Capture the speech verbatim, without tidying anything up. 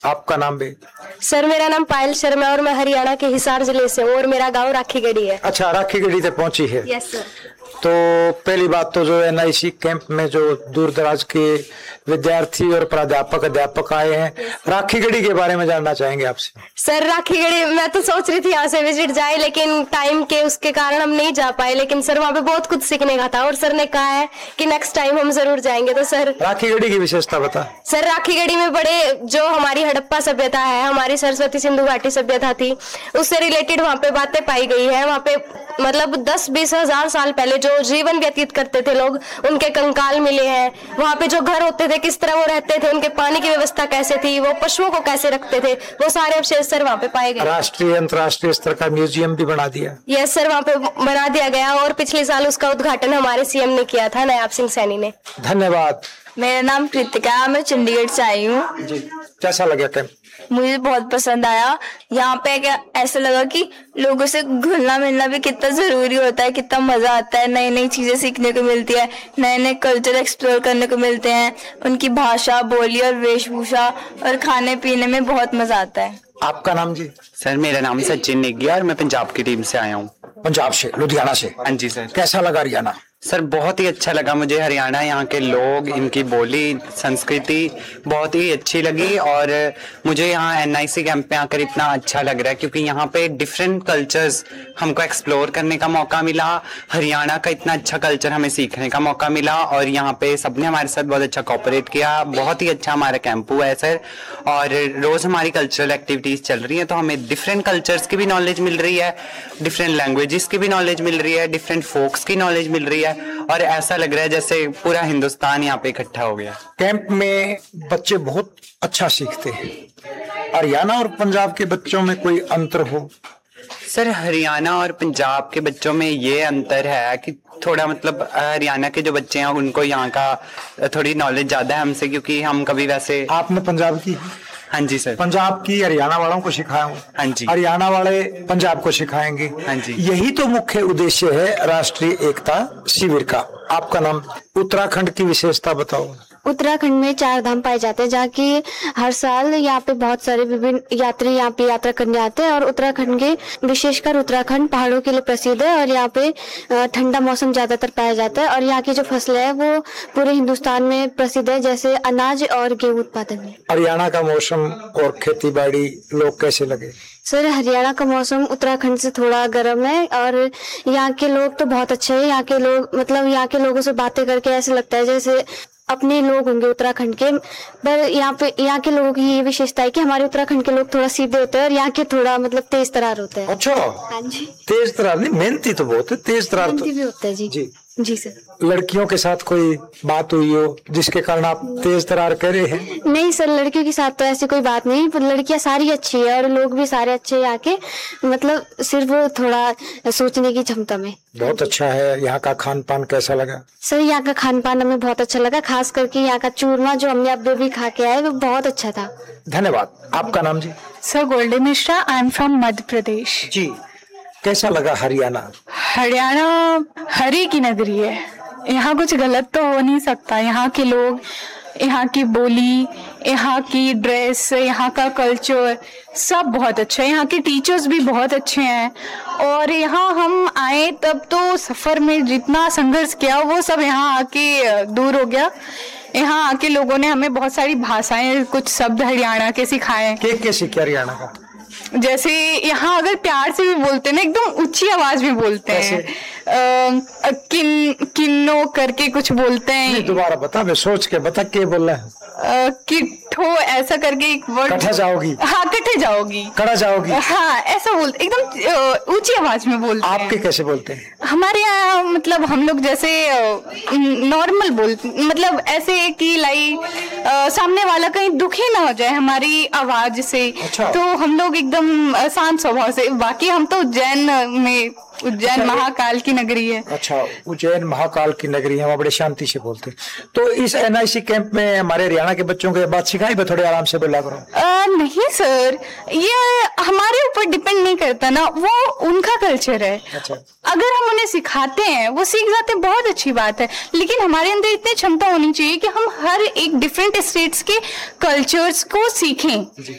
आपका नाम भी? सर मेरा नाम पायल शर्मा और मैं हरियाणा के हिसार जिले से हूँ और मेरा गांव राखीगढ़ी है। अच्छा, राखीगढ़ी तक पहुंची है। Yes sir. तो पहली बात तो जो एन आई सी कैंप में जो दूर दराज के विद्यार्थी और प्राध्यापक अध्यापक आए हैं, राखीगढ़ी के बारे में जानना चाहेंगे आपसे। सर राखीगढ़ी मैं तो सोच रही थी यहाँ से विजिट जाए, लेकिन टाइम के उसके कारण हम नहीं जा पाए, लेकिन सर वहाँ पे बहुत कुछ सीखने का था और सर ने कहा है कि नेक्स्ट टाइम हम जरूर जाएंगे। तो सर राखीगढ़ी की विशेषता बता। सर राखीगढ़ी में बड़े जो हमारी हड़प्पा सभ्यता है, हमारी सरस्वती सिंधु घाटी सभ्यता थी, उससे रिलेटेड वहाँ पे बातें पाई गई है। वहाँ पे मतलब दस बीस हजार साल पहले जो जीवन व्यतीत करते थे लोग, उनके कंकाल मिले हैं। वहाँ पे जो घर होते थे किस तरह वो रहते थे, उनके पानी की व्यवस्था कैसे थी, वो पशुओं को कैसे रखते थे, वो सारे अवशेष सर वहाँ पे पाए गए। राष्ट्रीय अंतर्राष्ट्रीय स्तर का म्यूजियम भी बना दिया। यस सर, वहाँ पे बना दिया गया और पिछले साल उसका उद्घाटन हमारे सी एम ने किया था, नायाब सिंह सैनी ने। धन्यवाद। मेरा नाम कृतिका, मैं चंडीगढ़ से आई हूँ जी। कैसा लगा कैंप? मुझे बहुत पसंद आया। यहाँ पे क्या ऐसा लगा कि लोगों से घुलना मिलना भी कितना जरूरी होता है, कितना मजा आता है, नई नई चीजें सीखने को मिलती है, नए नए कल्चर एक्सप्लोर करने को मिलते हैं, उनकी भाषा, बोली और वेशभूषा और खाने पीने में बहुत मजा आता है। आपका नाम जी? सर मेरा नाम सचिन नेगी और मैं पंजाब की टीम से आया हूँ। पंजाब से, लुधियाना से? हाँ जी सर। कैसा लगा हरियाणा? सर बहुत ही अच्छा लगा मुझे हरियाणा, यहाँ के लोग, इनकी बोली, संस्कृति बहुत ही अच्छी लगी और मुझे यहाँ एन आई सी कैंप में आकर इतना अच्छा लग रहा है क्योंकि यहाँ पे डिफरेंट कल्चर्स हमको एक्सप्लोर करने का मौका मिला। हरियाणा का इतना अच्छा कल्चर हमें सीखने का मौका मिला और यहाँ पे सबने हमारे साथ बहुत अच्छा कोऑपरेट किया। बहुत ही अच्छा हमारा कैंप हुआ है सर और रोज हमारी कल्चरल एक्टिविटीज चल रही हैं, तो हमें डिफरेंट कल्चर्स की भी नॉलेज मिल रही है, डिफरेंट लैंग्वेजेस की भी नॉलेज मिल रही है, डिफरेंट फोक्स की नॉलेज मिल रही है और ऐसा लग रहा है जैसे पूरा हिंदुस्तान यहाँ पे इकट्ठा हो गया। कैंप में बच्चे बहुत अच्छा सीखते हैं। हरियाणा और पंजाब के बच्चों में कोई अंतर हो? सर हरियाणा और पंजाब के बच्चों में ये अंतर है कि थोड़ा मतलब हरियाणा के जो बच्चे हैं उनको यहाँ का थोड़ी नॉलेज ज्यादा है हमसे, क्योंकि हम कभी वैसे। आपने पंजाब की? हाँ जी सर। पंजाब की हरियाणा वालों को सिखाया हूँ। हाँ जी। हरियाणा वाले पंजाब को सिखाएंगे। हाँ जी। यही तो मुख्य उद्देश्य है राष्ट्रीय एकता शिविर का। आपका नाम? उत्तराखंड की विशेषता बताओ। उत्तराखंड में चार धाम पाए जाते हैं, जहाँ की हर साल यहाँ पे बहुत सारे विभिन्न यात्री यहाँ पे यात्रा करने आते हैं और उत्तराखंड के विशेषकर उत्तराखंड पहाड़ों के लिए प्रसिद्ध है और यहाँ पे ठंडा मौसम ज्यादातर पाया जाता है और यहाँ की जो फसलें है वो पूरे हिंदुस्तान में प्रसिद्ध है, जैसे अनाज और गेहूं उत्पादन में। हरियाणा का मौसम और खेती बाड़ी लोग कैसे लगे? सर हरियाणा का मौसम उत्तराखंड से थोड़ा गर्म है और यहाँ के लोग तो बहुत अच्छे हैं। यहाँ के लोग मतलब यहाँ के लोगों से बातें करके ऐसा लगता है जैसे अपने लोग होंगे उत्तराखंड के। पर यहाँ पे यहाँ के लोगों की ये विशेषता है कि हमारे उत्तराखंड के लोग थोड़ा सीधे होते हैं और यहाँ के थोड़ा मतलब तेज तरार होते हैं। अच्छा। हाँ जी। तेज तरार नहीं, मेहनती तो बहुत है, तेज तरार तो भी होता है जी। जी जी सर। लड़कियों के साथ कोई बात हुई हो जिसके कारण आप तेज तरार कह रहे हैं? नहीं सर, लड़कियों के साथ तो ऐसी कोई बात नहीं, पर लड़कियां सारी अच्छी है और लोग भी सारे अच्छे हैं यहाँ के, मतलब सिर्फ थोड़ा सोचने की क्षमता में। बहुत अच्छा है। यहाँ का खान पान कैसा लगा? सर यहाँ का खान पान हमें बहुत अच्छा लगा, खास करके यहाँ का चूरमा जो हमने अब भी खा के आए वो बहुत अच्छा था। धन्यवाद। आपका नाम जी? Sir Goldy Mishra, I am from Madhya Pradesh. जी। कैसा लगा हरियाणा? हरियाणा हरी की नगरी है, यहाँ कुछ गलत तो हो नहीं सकता। यहाँ के लोग, यहाँ की बोली, यहाँ की ड्रेस, यहाँ का कल्चर सब बहुत अच्छा है। यहाँ के टीचर्स भी बहुत अच्छे हैं और यहाँ हम आए तब तो सफर में जितना संघर्ष किया वो सब यहाँ आके दूर हो गया। यहाँ आके लोगों ने हमें बहुत सारी भाषाएं, कुछ शब्द हरियाणा के सिखाए। क्या क्या सीखे हरियाणा का? जैसे यहाँ अगर प्यार से भी बोलते हैं ना, एकदम ऊंची आवाज में बोलते हैं, आ, किन किन्नो करके कुछ बोलते हैं। दोबारा बता, मैं सोच के बता क्या बोल रहा है। किट्ठो ऐसा करके एक वर्ड। कट्ठा जाओगी? हाँ कट्ठे जाओगी, कड़ा जाओगी। हाँ ऐसा बोलते, एकदम ऊंची आवाज में बोलते हैं। आपके कैसे बोलते हैं? हमारे यहाँ मतलब हम लोग जैसे नॉर्मल बोलते, मतलब ऐसे कि लाइक सामने वाला कहीं दुखी ना हो जाए हमारी आवाज से। अच्छा। तो हम लोग एकदम शांत स्वभाव से, बाकी हम तो जैन में उज्जैन महाकाल की नगरी है। अच्छा, उज्जैन महाकाल की नगरी है, वहाँ बड़े शांति से बोलते हैं। तो इस एनआईसी कैंप में हमारे हरियाणा के बच्चों को बात सिखाई, मैं थोड़े आराम से बोला करो। आ, नहीं सर, ये हमारे ऊपर डिपेंड नहीं करता ना, वो उनका कल्चर है। अच्छा। अगर हम उन्हें सिखाते हैं वो सीख जाते हैं, बहुत अच्छी बात है, लेकिन हमारे अंदर इतनी क्षमता होनी चाहिए कि हम हर एक डिफरेंट स्टेट्स के कल्चर्स को सीखें।